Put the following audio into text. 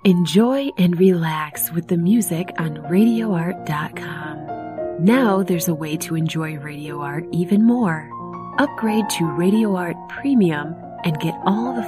Enjoy and relax with the music on RadioArt.com. Now there's a way to enjoy Radio Art even more. Upgrade to Radio Art Premium and get all the